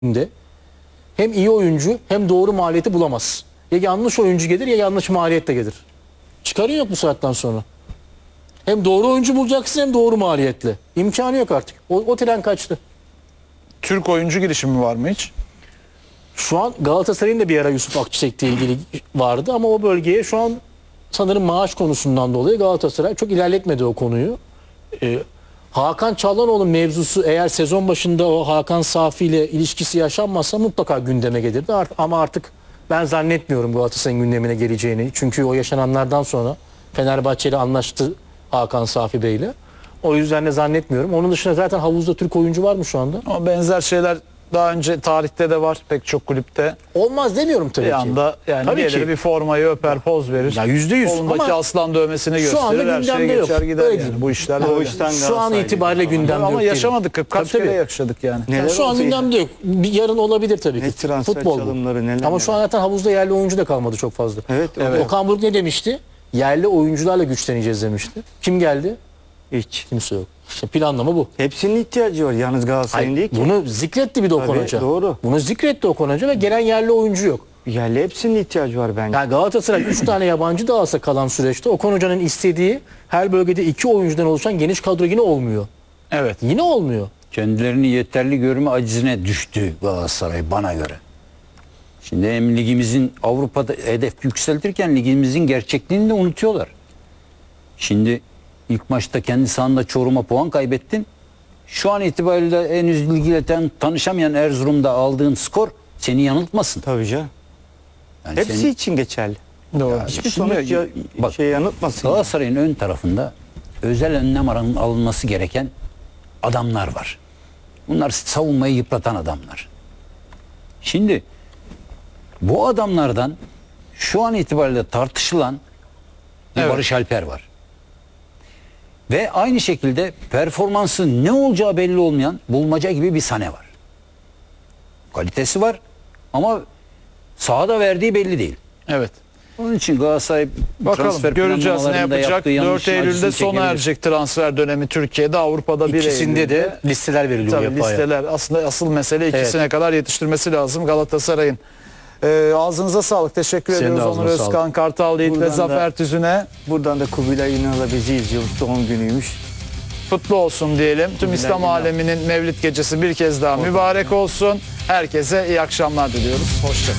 de hem iyi oyuncu hem doğru maliyeti bulamaz. Ya yanlış oyuncu gelir ya yanlış maliyetle gelir. Çıkarın yok bu saatten sonra. Hem doğru oyuncu bulacaksın hem doğru maliyetle. İmkanı yok artık. O tren kaçtı. Türk oyuncu girişimi var mı hiç? Şu an Galatasaray'ın da bir ara Yusuf Akçiçek'le ilgili vardı ama o bölgeye şu an sanırım maaş konusundan dolayı Galatasaray çok ilerletmedi o konuyu. Hakan Çalhanoğlu mevzusu eğer sezon başında o Hakan Safi ile ilişkisi yaşanmazsa mutlaka gündeme gelirdi. Ama artık ben zannetmiyorum Galatasaray'ın gündemine geleceğini. Çünkü o yaşananlardan sonra Fenerbahçe ile anlaştı Hakan Safi Bey ile. O yüzden de zannetmiyorum. Onun dışında zaten havuzda Türk oyuncu var mı şu anda? Ama benzer şeyler daha önce tarihte de var pek çok kulüpte. Olmaz demiyorum tabii Bir ki. anda yani Tabii gelir ki. bir formayı öper, poz verir. Ya %100 Kolundaki ama aslan dövmesini şu gösterir, anda her şey gündemde yok. geçer gider Öyle yani. diyeyim. Bu işler O böyle. işten Şu an Galatasaraylı. itibariyle gündemde yok. Ama değil. yaşamadık, kaç Tabii, kere tabii. yaşadık yani. Neler Şu an oldu gündemde yok. Yarın olabilir tabii ki. Ne transfer Futbol bu. çalımları, neler Ama şu an zaten havuzda yerli oyuncu da kalmadı çok fazla. Evet, evet. Okan Buruk ne demişti? Yerli oyuncularla güçleneceğiz demişti. Kim geldi? Hiç. Kimse yok. İşte planlama bu. Hepsinin ihtiyacı var. Yalnız Galatasaray'ın değil ki. Bunu zikretti bir de Okan Tabii, Hoca. doğru. Bunu zikretti Okan Hoca ve gelen yerli oyuncu yok. Yerli hepsinin ihtiyacı var bence. Yani Galatasaray 3 tane yabancı da alsa kalan süreçte Okan Hoca'nın istediği her bölgede 2 oyuncudan oluşan geniş kadro yine olmuyor. Evet. Yine olmuyor. Kendilerini yeterli görme acizine düştü Galatasaray bana göre. Şimdi hem ligimizin Avrupa'da hedef yükseltirken ligimizin gerçekliğini de unutuyorlar. Şimdi ilk maçta kendi sahanda Çorum'a puan kaybettin. Şu an itibariyle henüz ligiyle tanışamayan Erzurum'da aldığın skor seni yanıltmasın. Tabii canım. Yani Hepsi seni- için geçerli. Doğru. Hiçbir Şimdi sonuç bak, yanıltmasın. Galatasaray'ın ön tarafında özel önlem alınması gereken adamlar var. Bunlar savunmayı yıpratan adamlar. Şimdi bu adamlardan şu an itibariyle tartışılan bir Evet. Barış Alper var. Ve aynı şekilde performansı ne olacağı belli olmayan Bulmaca gibi bir Sane var. Kalitesi var ama sahada verdiği belli değil. Evet. Onun için Galatasaray Bakalım transfer göreceğiz ne planlamalarında yapacak. yaptığı 4 yanlışın Eylül'de acısını sona çekebilir. erecek transfer dönemi Türkiye'de, Avrupa'da 1 İkisinde Eylül'de. de listeler veriliyor Tabii yapaya. listeler aslında asıl mesele ikisine kadar yetiştirmesi lazım Galatasaray'ın. Ağzınıza sağlık. Teşekkür Senin de ediyoruz Onur ağzına sağlık. Özkan, Kartal Yiğit ve Buradan da- Zafer Tüzün'e. Buradan da Kubilay Ünal'a bizi izliyor. Doğum günüymüş. Kutlu olsun diyelim. Tüm Kubilay İslam Ünal. aleminin Mevlid gecesi bir kez daha mübarek olsun. Herkese iyi akşamlar diliyoruz. Hoşçakalın.